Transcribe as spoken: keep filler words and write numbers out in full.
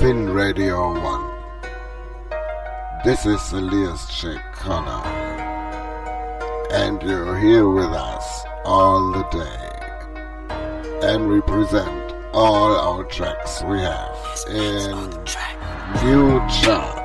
Fin Radio one. This is Elias Shekana, and you're here with us all the day, and we present all our tracks we have in new chart.